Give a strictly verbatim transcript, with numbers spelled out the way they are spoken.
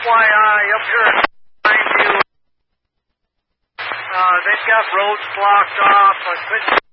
Y I, up here behind you, uh, they've got roads blocked off. I couldn't